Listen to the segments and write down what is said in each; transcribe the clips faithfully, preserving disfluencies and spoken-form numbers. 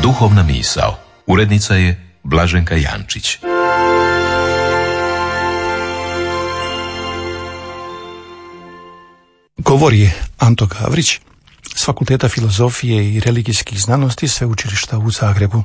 Duhovna misao. Urednica je Blaženka Jančić. Govori Anto Gavrić s Fakulteta filozofije i religijskih znanosti Sveučilišta u Zagrebu.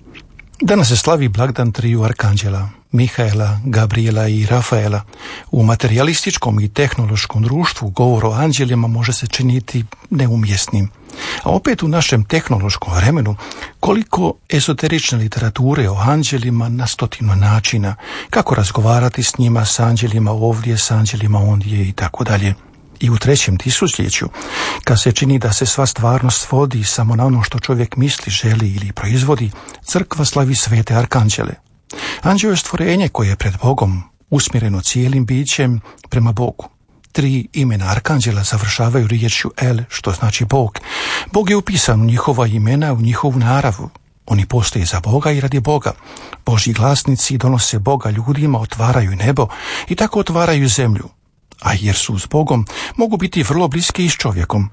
Danas se slavi blagdan triju arkanđela, Mihaela, Gabriela i Rafaela. U materijalističkom i tehnološkom društvu govor o anđelima može se činiti neumjesnim. A opet u našem tehnološkom vremenu koliko ezoterične literature o anđelima na stotinu načina, kako razgovarati s njima, s anđelima ovdje, s anđelima ondje i tako dalje. I u trećem tisućljeću, kad se čini da se sva stvarnost svodi samo na ono što čovjek misli, želi ili proizvodi, crkva slavi svete arkanđele. Anđeo je stvorenje koje je pred Bogom usmjereno cijelim bićem prema Bogu. Tri imena arkanđela završavaju riječju El, što znači Bog. Bog je upisan u njihova imena, u njihovu naravu. Oni postoje za Boga i radi Boga. Božji glasnici donose Boga ljudima, otvaraju nebo i tako otvaraju zemlju. A jer su s Bogom, mogu biti vrlo bliski i s čovjekom.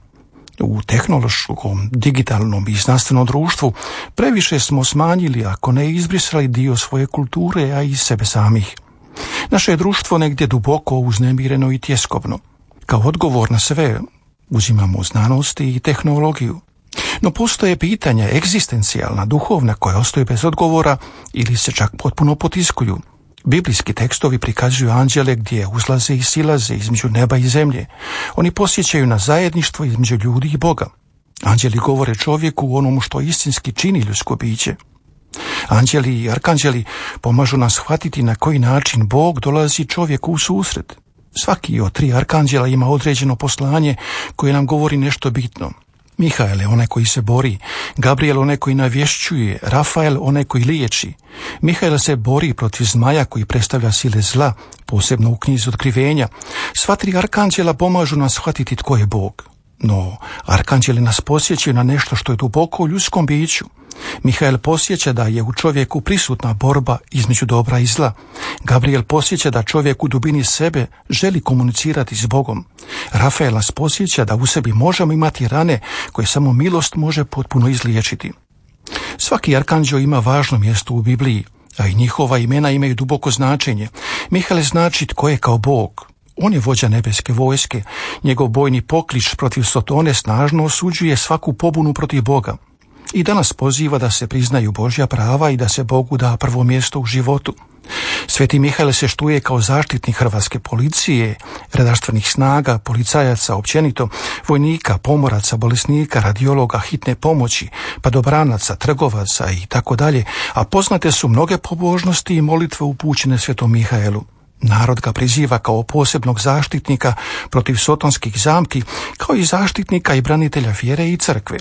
U tehnološkom, digitalnom i znanstvenom društvu previše smo smanjili, ako ne izbrisali dio svoje kulture, a i sebe samih. Naše je društvo negdje duboko uznemireno i tjeskobno. Kao odgovor na sve uzimamo znanosti i tehnologiju. No postoje pitanja egzistencijalna, duhovna, koja ostaju bez odgovora ili se čak potpuno potiskuju. Biblijski tekstovi prikazuju anđele gdje uzlaze i silaze između neba i zemlje. Oni podsjećaju na zajedništvo između ljudi i Boga. Anđeli govore čovjeku u onomu što istinski čini ljudsko biće. Anđeli i arkanđeli pomažu nas shvatiti na koji način Bog dolazi čovjeku u susret. Svaki od tri arkanđela ima određeno poslanje koje nam govori nešto bitno. Mihael je onaj koji se bori, Gabriel onaj koji navješćuje, Rafael onaj koji liječi. Mihael se bori protiv zmaja koji predstavlja sile zla, posebno u knjizi Otkrivenja. Sva tri arkanđela pomažu nas shvatiti tko je Bog. No, arkanđeli nas posjećaju na nešto što je duboko u ljudskom biću. Mihael posjeća da je u čovjeku prisutna borba između dobra i zla. Gabriel posjeća da čovjek u dubini sebe želi komunicirati s Bogom. Rafael nas posjeća da u sebi možemo imati rane koje samo milost može potpuno izliječiti. Svaki arkanđel ima važno mjesto u Bibliji, a i njihova imena imaju duboko značenje. Mihael znači tko je kao Bog. On je vođa nebeske vojske. Njegov bojni poklič protiv Sotone snažno osuđuje svaku pobunu protiv Boga. I danas poziva da se priznaju Božja prava i da se Bogu da prvo mjesto u životu. Sveti Mihael se štuje kao zaštitnik hrvatske policije, redarstvenih snaga, policajaca općenito, vojnika, pomoraca, bolesnika, radiologa, hitne pomoći, padobranaca, trgovaca i tako dalje, a poznate su mnoge pobožnosti i molitve upućene svetom Mihaelu. Narod ga priziva kao posebnog zaštitnika protiv sotonskih zamki, kao i zaštitnika i branitelja vjere i crkve.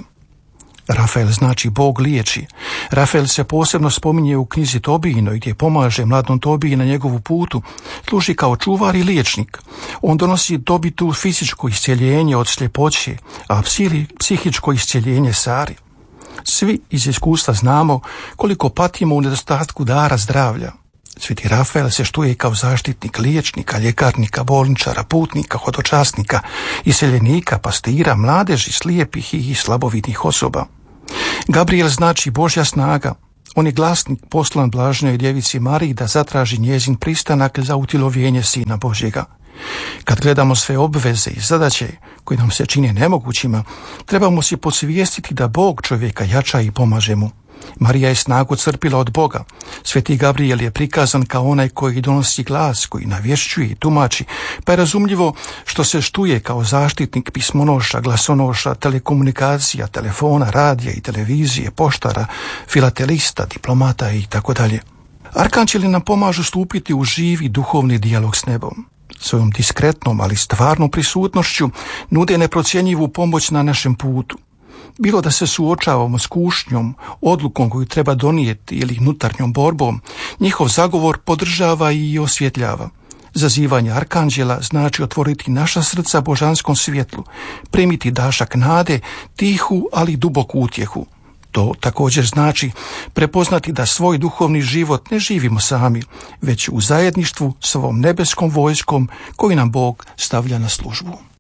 Rafael znači Bog liječi. Rafael se posebno spominje u knjizi Tobijinoj gdje pomaže mladom Tobiji na njegovu putu, služi kao čuvar i liječnik. On donosi dobitu fizičko iscjeljenje od sljepoće, a psili psihičko iscjeljenje Sari. Svi iz iskustva znamo koliko patimo u nedostatku dara zdravlja. Sveti Rafael se štuje kao zaštitnik liječnika, ljekarnika, bolničara, putnika, hodočasnika, iseljenika, pastira, mladeži, slijepih i slabovidnih osoba. Gabriel znači Božja snaga. On je glasnik poslan blaženoj djevici Mariji da zatraži njezin pristanak za utjelovljenje Sina Božjega. Kad gledamo sve obveze i zadaće koje nam se čine nemogućima, trebamo si podsvijestiti da Bog čovjeka jača i pomaže mu. Marija je snagu crpila od Boga. Sveti Gabriel je prikazan kao onaj koji donosi glas, koji navješćuje i tumači, pa je razumljivo što se štuje kao zaštitnik pismonoša, glasonoša, telekomunikacija, telefona, radija i televizije, poštara, filatelista, diplomata i tako dalje. Arkanđeli nam pomažu stupiti u živi duhovni dijalog s nebom. Svojom diskretnom, ali stvarnom prisutnošću nude neprocjenjivu pomoć na našem putu. Bilo da se suočavamo s kušnjom, odlukom koju treba donijeti ili unutarnjom borbom, njihov zagovor podržava i osvjetljava. Zazivanje arkanđela znači otvoriti naša srca božanskom svjetlu, primiti dašak nade, tihu ali duboku utjehu. To također znači prepoznati da svoj duhovni život ne živimo sami, već u zajedništvu s ovom nebeskom vojskom koju nam Bog stavlja na službu.